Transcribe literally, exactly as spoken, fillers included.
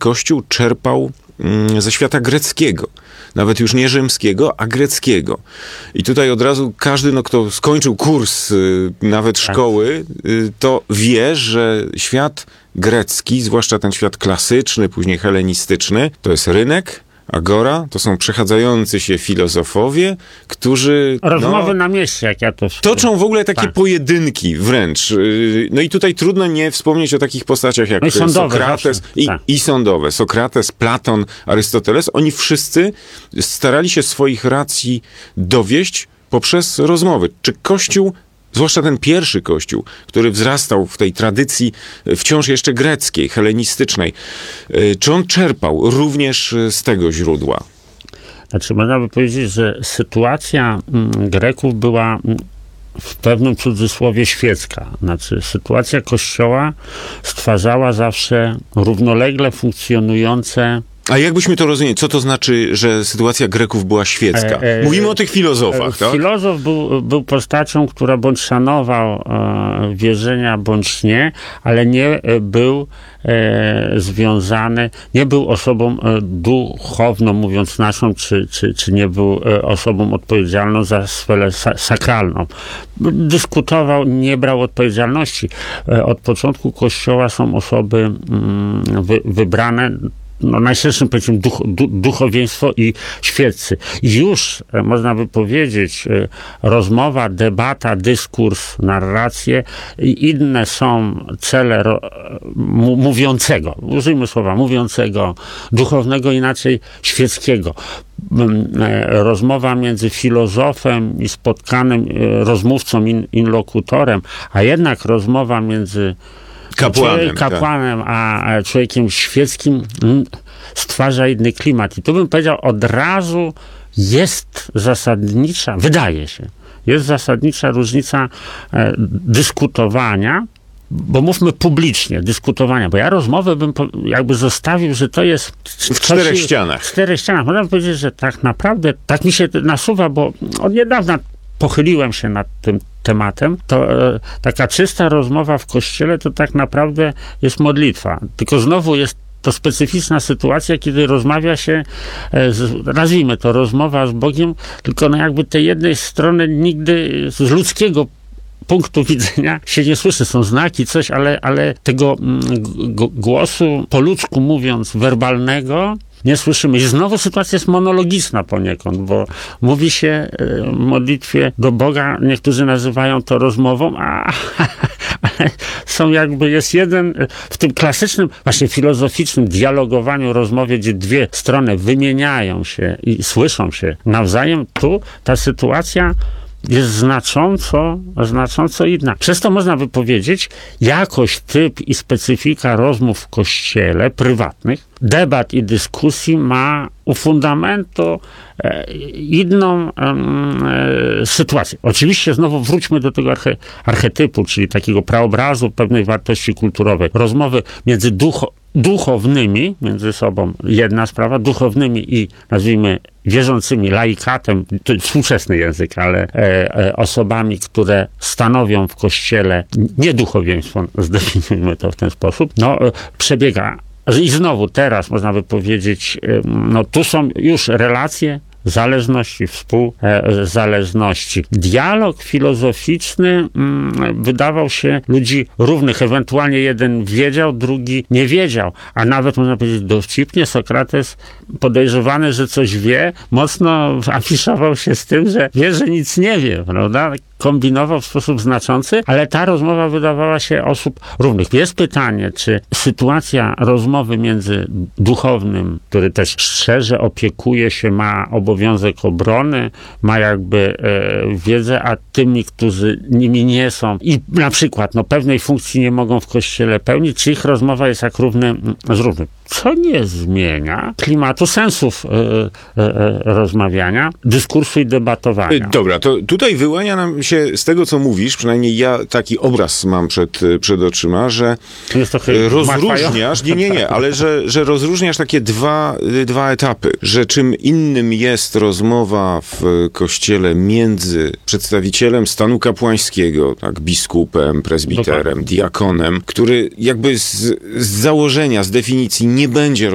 Kościół czerpał mm, ze świata greckiego. Nawet już nie rzymskiego, a greckiego. I tutaj od razu każdy, no, kto skończył kurs, y, nawet szkoły, y, to wie, że świat grecki, zwłaszcza ten świat klasyczny, później helenistyczny, to jest rynek, agora, to są przechadzający się filozofowie, którzy... Rozmowy no, na mieście, jak ja to... toczą w ogóle takie tak. pojedynki wręcz. No i tutaj trudno nie wspomnieć o takich postaciach jak no i sądowe Sokrates i, tak. i sądowe. Sokrates, Platon, Arystoteles. Oni wszyscy starali się swoich racji dowieść poprzez rozmowy. Czy Kościół, zwłaszcza ten pierwszy Kościół, który wzrastał w tej tradycji wciąż jeszcze greckiej, helenistycznej, czy on czerpał również z tego źródła? Znaczy, można by powiedzieć, że sytuacja Greków była w pewnym cudzysłowie świecka. Znaczy, sytuacja Kościoła stwarzała zawsze równolegle funkcjonujące... A jakbyśmy to rozumieli? Co to znaczy, że sytuacja Greków była świecka? E, e, Mówimy o tych filozofach, e, tak? Filozof był, był postacią, która bądź szanował e, wierzenia, bądź nie, ale nie był e, związany, nie był osobą e, duchowną, mówiąc naszą, czy, czy, czy nie był e, osobą odpowiedzialną za sferę sa, sakralną. Dyskutował, nie brał odpowiedzialności. E, od początku Kościoła są osoby mm, wy, wybrane, no, najszerszym pojęciem duch, du, duchowieństwo i świeccy. I już, e, można by powiedzieć, e, rozmowa, debata, dyskurs, narracje i inne są cele ro, m, mówiącego, użyjmy słowa, mówiącego, duchownego, inaczej świeckiego. E, rozmowa między filozofem i spotkanym e, rozmówcą, in, inlokutorem, a jednak rozmowa między Kapłanem, kapłanem tak. a człowiekiem świeckim stwarza inny klimat. I tu bym powiedział, od razu jest zasadnicza, wydaje się, jest zasadnicza różnica e, dyskutowania, bo mówmy publicznie, dyskutowania, bo ja rozmowę bym po, jakby zostawił, że to jest... W czterech ścianach. W czterech ścianach. Można powiedzieć, że tak naprawdę, tak mi się nasuwa, bo od niedawna pochyliłem się nad tym tematem, to e, taka czysta rozmowa w kościele to tak naprawdę jest modlitwa. Tylko znowu jest to specyficzna sytuacja, kiedy rozmawia się, e, z, nazwijmy to, rozmowa z Bogiem, tylko no jakby tej jednej strony nigdy z ludzkiego punktu widzenia się nie słyszy. Są znaki, coś, ale, ale tego mm, g- głosu, po ludzku mówiąc, werbalnego, nie słyszymy. I znowu sytuacja jest monologiczna poniekąd, bo mówi się w modlitwie do Boga, niektórzy nazywają to rozmową, a ale są jakby, jest jeden, w tym klasycznym, właśnie filozoficznym dialogowaniu, rozmowie, gdzie dwie strony wymieniają się i słyszą się nawzajem, tu ta sytuacja jest znacząco, znacząco inna. Przez to można by powiedzieć, jakość, typ i specyfika rozmów w kościele prywatnych, debat i dyskusji ma u fundamentu e, inną e, sytuację. Oczywiście znowu wróćmy do tego arche, archetypu, czyli takiego praobrazu pewnej wartości kulturowej. Rozmowy między ducho, duchownymi, między sobą jedna sprawa, duchownymi i nazwijmy wierzącymi, laikatem, to współczesny język, ale e, e, osobami, które stanowią w kościele nie duchowieństwo, zdefiniujmy to w ten sposób, no e, przebiega. I znowu teraz można by powiedzieć, e, no tu są już relacje zależności, współzależności. Dialog filozoficzny mm, wydawał się ludzi równych. Ewentualnie jeden wiedział, drugi nie wiedział. A nawet można powiedzieć dowcipnie, Sokrates podejrzewany, że coś wie, mocno afiszował się z tym, że wie, że nic nie wie, prawda? Kombinował w sposób znaczący, ale ta rozmowa wydawała się osób równych. Jest pytanie, czy sytuacja rozmowy między duchownym, który też szczerze opiekuje się, ma obowiązek obrony, ma jakby e, wiedzę, a tymi, którzy nimi nie są i na przykład no, pewnej funkcji nie mogą w kościele pełnić, czy ich rozmowa jest jak równy z równym. Co nie zmienia klimatu sensów e, e, rozmawiania, dyskursu i debatowania. Dobra, to tutaj wyłania nam się z tego, co mówisz, przynajmniej ja taki obraz mam przed, przed oczyma, że rozróżniasz, nie, nie, nie, ale że, że rozróżniasz takie dwa, dwa etapy, że czym innym jest rozmowa w kościele między przedstawicielem stanu kapłańskiego, tak, biskupem, prezbiterem, diakonem, który jakby z, z założenia, z definicji nie będzie